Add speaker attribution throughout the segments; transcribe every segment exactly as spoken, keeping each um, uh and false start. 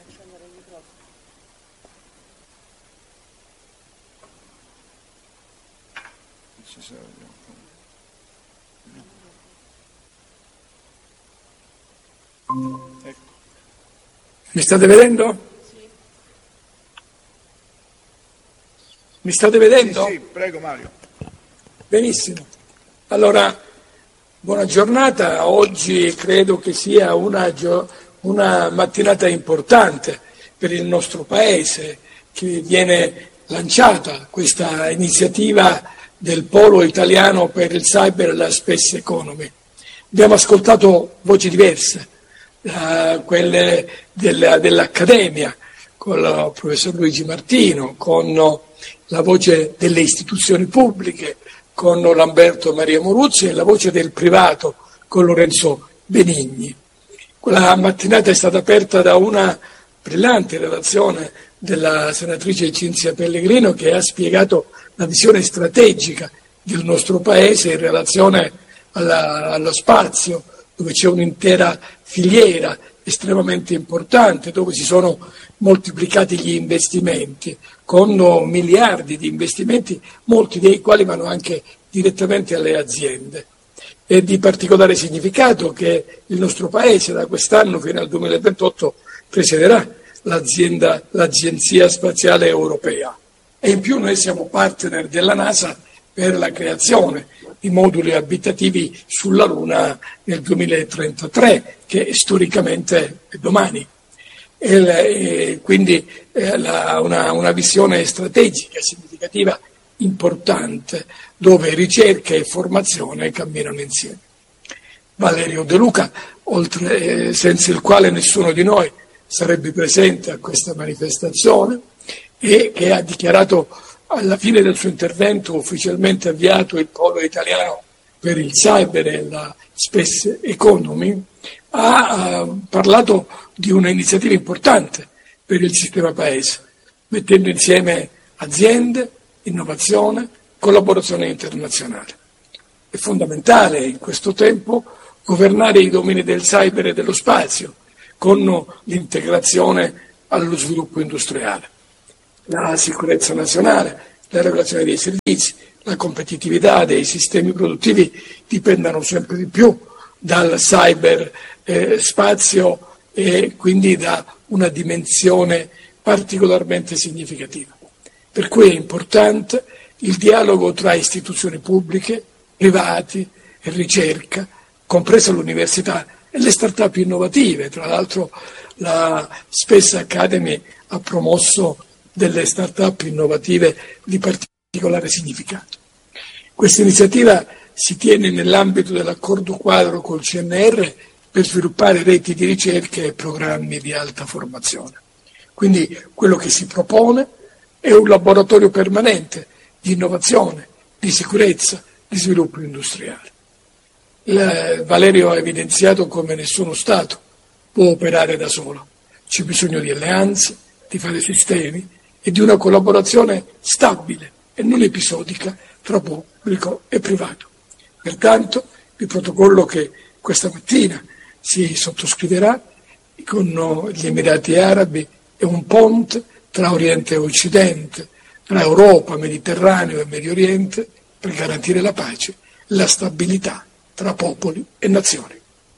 Speaker 1: Mi state vedendo? Mi state vedendo?
Speaker 2: Sì, sì, prego Mario.
Speaker 1: Benissimo. Allora, buona giornata. Oggi credo che sia una, gio- una mattinata importante per il nostro Paese, che viene lanciata questa iniziativa del Polo Italiano per il Cyber e la Space Economy. Abbiamo ascoltato voci diverse, uh, quelle del, dell'Accademia, con il professor Luigi Martino, con la voce delle istituzioni pubbliche, con Lamberto Maria Moruzzi, e la voce del privato, con Lorenzo Benigni. Quella mattinata è stata aperta da una brillante relazione della senatrice Cinzia Pellegrino, che ha spiegato la visione strategica del nostro Paese in relazione alla, allo spazio, dove c'è un'intera filiera estremamente importante, dove si sono moltiplicati gli investimenti, con miliardi di investimenti, molti dei quali vanno anche direttamente alle aziende. È di particolare significato che il nostro Paese da quest'anno fino al duemilaventotto presiederà l'azienda, l'Agenzia Spaziale Europea, e in più noi siamo partner della NASA per la creazione di moduli abitativi sulla Luna nel duemilatrentatré, che storicamente è domani. E, e quindi eh, la, una, una visione strategica, significativa, importante, dove ricerca e formazione camminano insieme. Valerio De Luca, oltre, eh, senza il quale nessuno di noi sarebbe presente a questa manifestazione, e che ha dichiarato alla fine del suo intervento ufficialmente avviato il Polo Italiano per il Cyber e la Space Economy, ha uh, parlato di un'iniziativa importante per il sistema Paese, mettendo insieme aziende, innovazione, collaborazione internazionale. È fondamentale in questo tempo governare i domini del cyber e dello spazio con l'integrazione allo sviluppo industriale. La sicurezza nazionale, la regolazione dei servizi, la competitività dei sistemi produttivi dipendono sempre di più dal cyber eh, spazio, e quindi da una dimensione particolarmente significativa. Per cui è importante il dialogo tra istituzioni pubbliche, privati e ricerca, compresa l'università e le start-up innovative. Tra l'altro la Space Academy ha promosso delle start-up innovative di particolare significato. Questa iniziativa si tiene nell'ambito dell'accordo quadro col C N R per sviluppare reti di ricerca e programmi di alta formazione. Quindi quello che si propone è un laboratorio permanente di innovazione, di sicurezza, di sviluppo industriale. Il, Valerio ha evidenziato come nessuno Stato può operare da solo. C'è bisogno di alleanze, di fare sistemi e di una collaborazione stabile e non episodica tra pubblico e privato. Pertanto il protocollo che questa mattina si sottoscriverà con gli Emirati Arabi è un ponte tra Oriente e Occidente, tra Europa, Mediterraneo e Medio Oriente, per garantire la pace e la stabilità tra popoli e nazioni.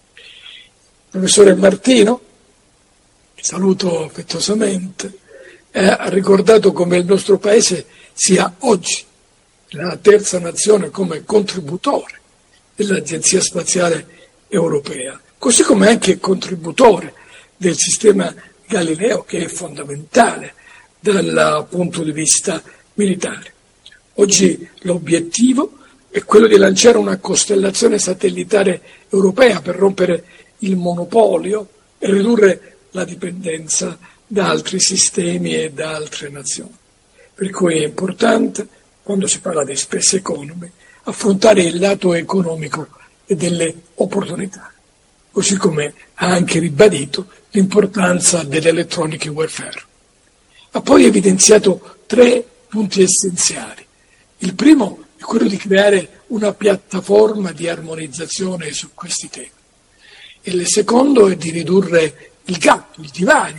Speaker 1: Il professore Martino, che saluto affettuosamente, eh, ha ricordato come il nostro Paese sia oggi la terza nazione come contributore dell'Agenzia Spaziale Europea, così come anche contributore del sistema Galileo, che è fondamentale dal punto di vista militare. Oggi l'obiettivo è quello di lanciare una costellazione satellitare europea per rompere il monopolio e ridurre la dipendenza da altri sistemi e da altre nazioni. Per cui è importante, quando si parla di space economy, affrontare il lato economico e delle opportunità, così come ha anche ribadito l'importanza dell'electronic warfare. Ha poi evidenziato tre punti essenziali. Il primo è quello di creare una piattaforma di armonizzazione su questi temi. E il secondo è di ridurre il gap, il divario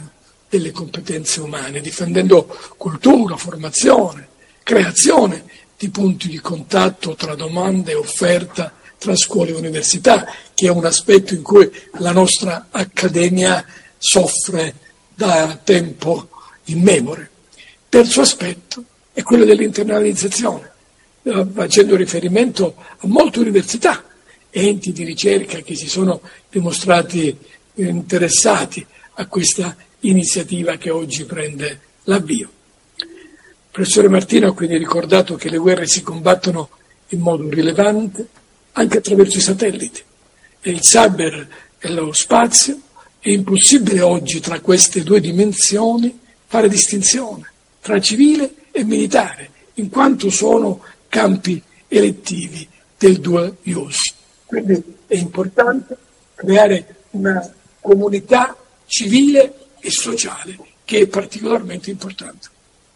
Speaker 1: delle competenze umane, difendendo cultura, formazione, creazione di punti di contatto tra domanda e offerta, tra scuole e università, che è un aspetto in cui la nostra accademia soffre da tempo immemore. Terzo aspetto è quello dell'internalizzazione, facendo riferimento a molte università, enti di ricerca che si sono dimostrati interessati a questa iniziativa che oggi prende l'avvio. Il professore Martino ha quindi ricordato che le guerre si combattono in modo rilevante anche attraverso i satelliti. E il cyber e lo spazio, è impossibile oggi tra queste due dimensioni fare distinzione tra civile e militare, in quanto sono campi elettivi del dual use. Quindi è importante creare una comunità civile e sociale che è particolarmente importante.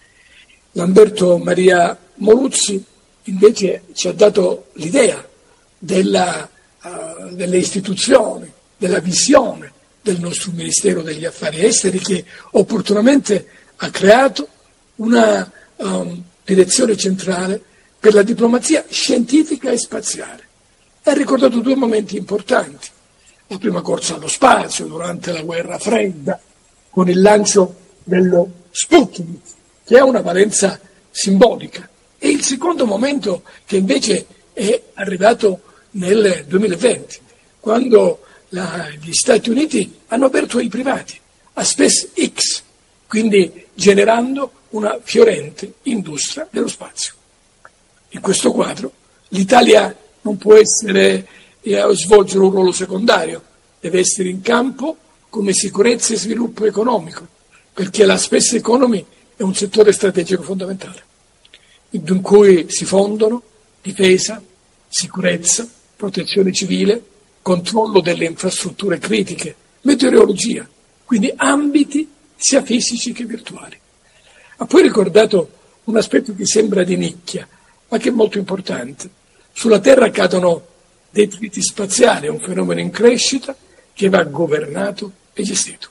Speaker 1: Lamberto Maria Moluzzi invece ci ha dato l'idea della, uh, delle istituzioni, della visione del nostro Ministero degli Affari Esteri, che opportunamente ha creato una um, direzione centrale per la diplomazia scientifica e spaziale. Ha ricordato due momenti importanti: la prima corsa allo spazio durante la guerra fredda, con il lancio dello Sputnik, che ha una valenza simbolica, e il secondo momento che invece è arrivato nel duemilaventi, quando la, gli Stati Uniti hanno aperto ai privati a SpaceX, quindi generando una fiorente industria dello spazio. In questo quadro l'Italia non può essere eh, svolgere un ruolo secondario, deve essere in campo come sicurezza e sviluppo economico, perché la space economy è un settore strategico fondamentale, in cui si fondono difesa, sicurezza, protezione civile, controllo delle infrastrutture critiche, meteorologia, quindi ambiti sia fisici che virtuali. Ha poi ricordato un aspetto che sembra di nicchia, ma che è molto importante. Sulla Terra cadono detriti spaziali, è un fenomeno in crescita che va governato e gestito.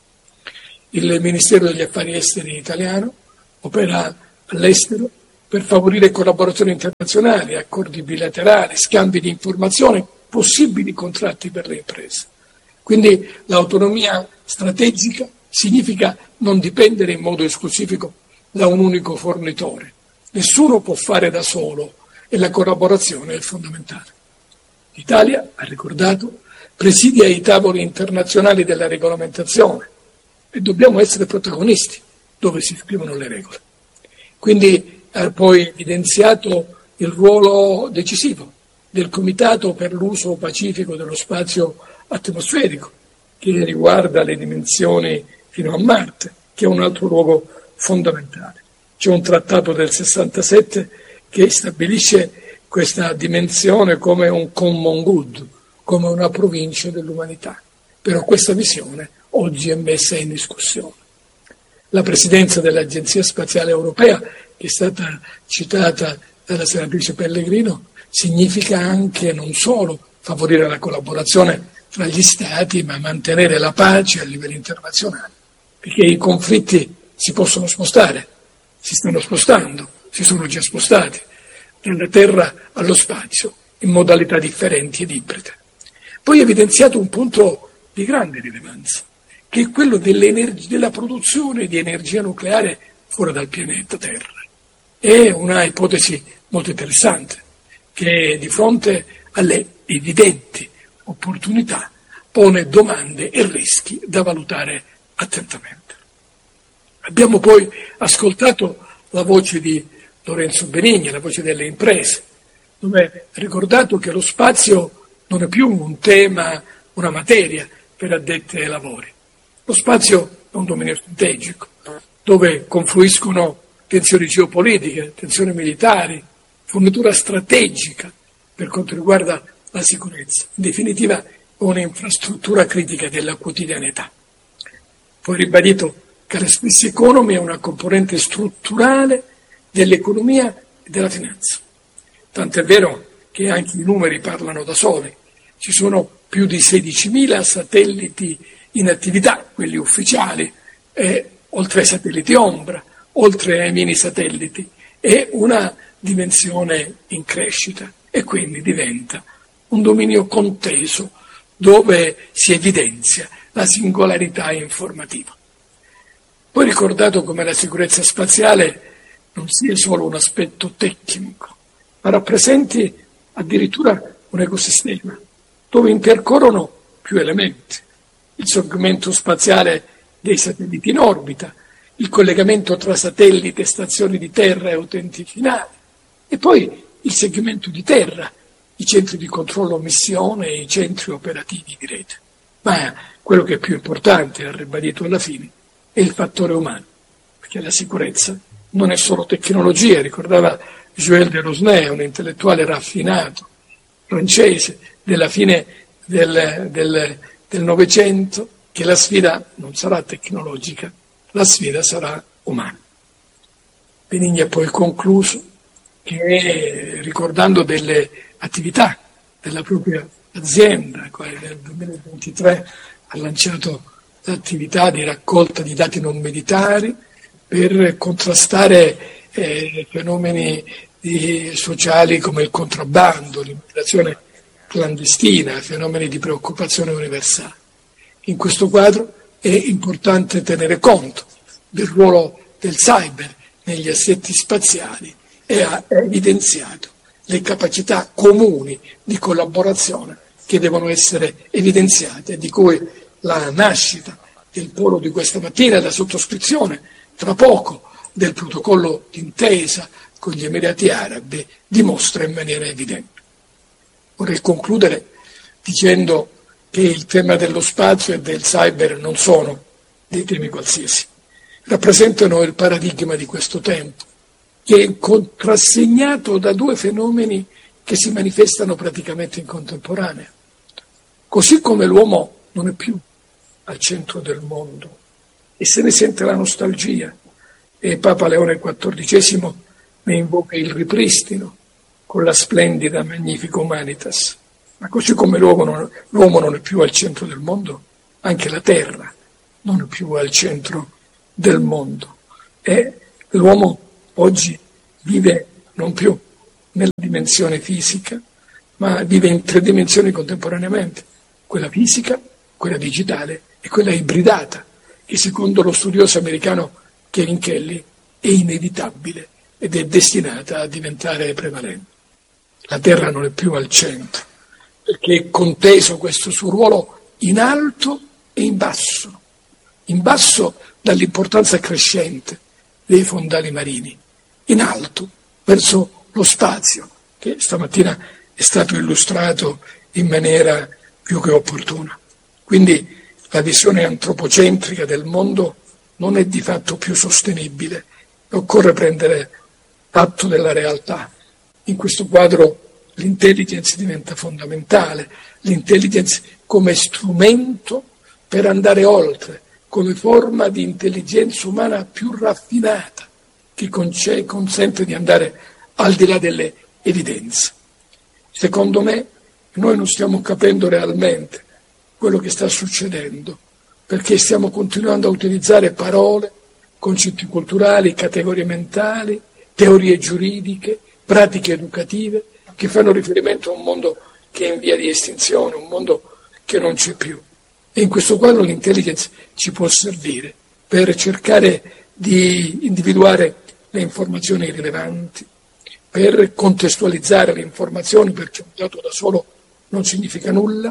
Speaker 1: Il Ministero degli Affari Esteri italiano opera all'estero per favorire collaborazioni internazionali, accordi bilaterali, scambi di informazioni, possibili contratti per le imprese. Quindi l'autonomia strategica significa non dipendere in modo esclusivo da un unico fornitore. Nessuno può fare da solo e la collaborazione è fondamentale. L'Italia, ha ricordato, presidia i tavoli internazionali della regolamentazione e dobbiamo essere protagonisti dove si scrivono le regole. Quindi ha poi evidenziato il ruolo decisivo del Comitato per l'uso pacifico dello spazio atmosferico, che riguarda le dimensioni fino a Marte, che è un altro luogo fondamentale. C'è un trattato del sessantasette che stabilisce questa dimensione come un common good, come una provincia dell'umanità. Però questa visione oggi è messa in discussione. La presidenza dell'Agenzia Spaziale Europea, che è stata citata dalla senatrice Pellegrino, significa anche non solo favorire la collaborazione tra gli Stati, ma mantenere la pace a livello internazionale, perché i conflitti si possono spostare, si stanno spostando, si sono già spostati dalla Terra allo spazio in modalità differenti ed ibride. Poi ha evidenziato un punto di grande rilevanza, che è quello della produzione di energia nucleare fuori dal pianeta Terra. È una ipotesi molto interessante, che di fronte alle evidenti opportunità pone domande e rischi da valutare attentamente. Abbiamo poi ascoltato la voce di Lorenzo Benigni, la voce delle imprese, dove ha ricordato che lo spazio non è più un tema, una materia per addetti ai lavori. Lo spazio è un dominio strategico, dove confluiscono tensioni geopolitiche, tensioni militari, fornitura strategica per quanto riguarda la sicurezza. In definitiva, un'infrastruttura critica della quotidianità. Poi ribadito che la space economy è una componente strutturale dell'economia e della finanza. Tant'è vero che anche i numeri parlano da soli. Ci sono più di sedicimila satelliti in attività, quelli ufficiali, e oltre ai satelliti ombra, oltre ai mini satelliti, è una dimensione in crescita e quindi diventa un dominio conteso dove si evidenzia la singolarità informativa. Poi ricordato come la sicurezza spaziale non sia solo un aspetto tecnico, ma rappresenti addirittura un ecosistema dove intercorrono più elementi: il segmento spaziale dei satelliti in orbita, il collegamento tra satellite e stazioni di terra e utenti finali, e poi il segmento di terra, i centri di controllo missione e i centri operativi di rete. Ma quello che è più importante, ha ribadito alla fine, è il fattore umano, perché la sicurezza non è solo tecnologia. Ricordava Joël de Rosnay, un intellettuale raffinato francese della fine del, del, del Novecento, che la sfida non sarà tecnologica, la sfida sarà umana. Benigni ha poi concluso che, ricordando delle attività della propria azienda, nel duemilaventitré ha lanciato l'attività di raccolta di dati non militari per contrastare eh, fenomeni di, sociali come il contrabbando, l'immigrazione clandestina, fenomeni di preoccupazione universale. In questo quadro è importante tenere conto del ruolo del cyber negli assetti spaziali e ha evidenziato le capacità comuni di collaborazione che devono essere evidenziate, di cui la nascita del polo di questa mattina e la sottoscrizione tra poco del protocollo d'intesa con gli Emirati Arabi dimostra in maniera evidente. Vorrei concludere dicendo che il tema dello spazio e del cyber non sono dei temi qualsiasi, rappresentano il paradigma di questo tempo, che è contrassegnato da due fenomeni che si manifestano praticamente in contemporanea. Così come l'uomo non è più al centro del mondo e se ne sente la nostalgia, e Papa Leone quattordicesimo ne invoca il ripristino con la splendida Magnifica Humanitas. Ma così come l'uomo non, l'uomo non è più al centro del mondo, anche la terra non è più al centro del mondo. E l'uomo oggi vive non più nella dimensione fisica, ma vive in tre dimensioni contemporaneamente: quella fisica, quella digitale e quella ibridata, che secondo lo studioso americano Kevin Kelly è inevitabile ed è destinata a diventare prevalente. La Terra non è più al centro, perché è conteso questo suo ruolo in alto e in basso, in basso dall'importanza crescente dei fondali marini, in alto verso lo spazio, che stamattina è stato illustrato in maniera più che opportuna. Quindi la visione antropocentrica del mondo non è di fatto più sostenibile, occorre prendere atto della realtà. In questo quadro l'intelligence diventa fondamentale, l'intelligence come strumento per andare oltre, come forma di intelligenza umana più raffinata, che conce- consente di andare al di là delle evidenze. Secondo me noi non stiamo capendo realmente quello che sta succedendo, perché stiamo continuando a utilizzare parole, concetti culturali, categorie mentali, teorie giuridiche, pratiche educative, che fanno riferimento a un mondo che è in via di estinzione, un mondo che non c'è più. E in questo quadro l'intelligence ci può servire per cercare di individuare le informazioni rilevanti, per contestualizzare le informazioni, perché un dato da solo non significa nulla,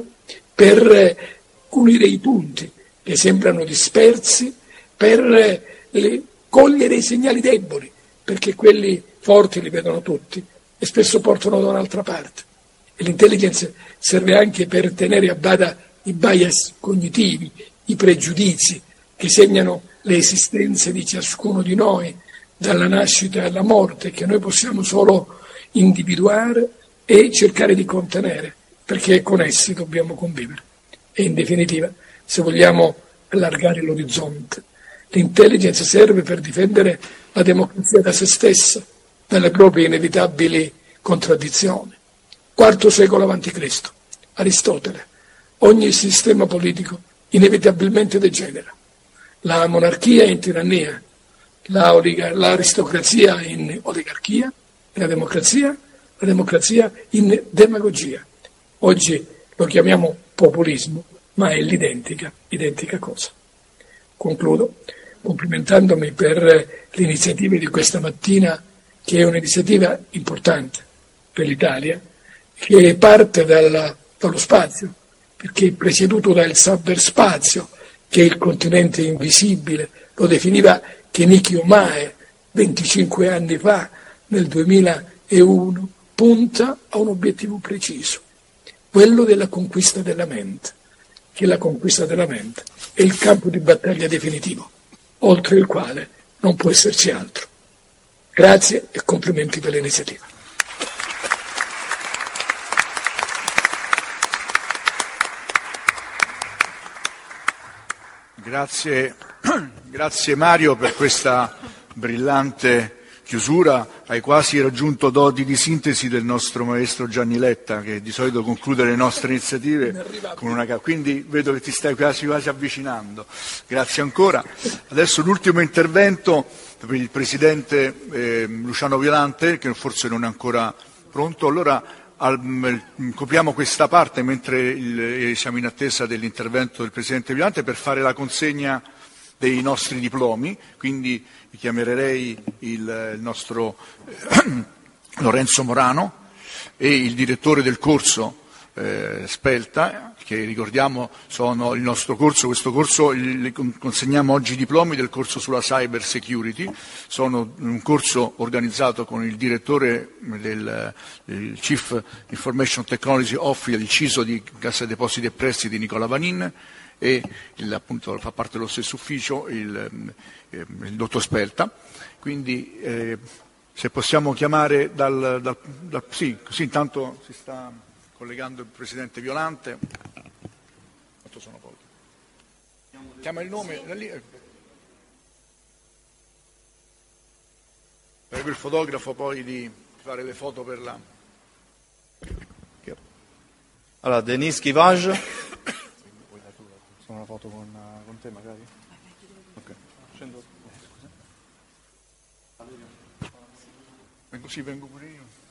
Speaker 1: per unire i punti che sembrano dispersi, per le, cogliere i segnali deboli, perché quelli forti li vedono tutti e spesso portano da un'altra parte. E l'intelligence serve anche per tenere a bada i bias cognitivi, i pregiudizi che segnano le esistenze di ciascuno di noi, dalla nascita alla morte, che noi possiamo solo individuare e cercare di contenere, perché con essi dobbiamo convivere. E in definitiva, se vogliamo allargare l'orizzonte, l'intelligence serve per difendere la democrazia da se stessa, dalle proprie inevitabili contraddizioni. Quarto secolo avanti Cristo, Aristotele: ogni sistema politico inevitabilmente degenera. la monarchia in tirannia, la oligar- l'aristocrazia in oligarchia e la democrazia, la democrazia in demagogia. Oggi lo chiamiamo populismo, ma è l'identica identica cosa. Concludo complimentandomi per l'iniziativa di questa mattina, che è un'iniziativa importante per l'Italia, che parte dalla, dallo spazio, perché è presieduto dal cyberspazio, che è il continente invisibile, lo definiva Kenikio Mae venticinque anni fa, nel duemilauno, punta a un obiettivo preciso, quello della conquista della mente, che la conquista della mente è il campo di battaglia definitivo, oltre il quale non può esserci altro. Grazie e complimenti per l'iniziativa.
Speaker 2: Grazie, grazie Mario per questa brillante chiusura. Hai quasi raggiunto doti di sintesi del nostro maestro Gianni Letta, che di solito conclude le nostre iniziative con una... Quindi vedo che ti stai quasi, quasi avvicinando. Grazie ancora. Adesso l'ultimo intervento per il Presidente eh, Luciano Violante, che forse non è ancora pronto. Allora al, copriamo questa parte mentre il, siamo in attesa dell'intervento del Presidente Violante per fare la consegna dei nostri diplomi, quindi chiamerei il, il nostro eh, Lorenzo Morano e il direttore del corso eh, Spelta, che ricordiamo sono il nostro corso, questo corso il, consegniamo oggi i diplomi del corso sulla cyber security, sono un corso organizzato con il direttore del il Chief Information Technology Officer, il C I S O di Cassa dei Depositi e Prestiti Nicola Vanin, e il, appunto fa parte dello stesso ufficio il, eh, il dottor Spelta. Quindi eh, se possiamo chiamare dal, dal, dal sì, così intanto si sta collegando il Presidente Violante. Quanto sono pochi? Chiama il nome da lì. Prego il fotografo poi di fare le foto per la...
Speaker 3: Allora, Denis Kivage. Una foto con, con te magari? Ok. Scendo.
Speaker 2: Vengo, sì, vengo pure io.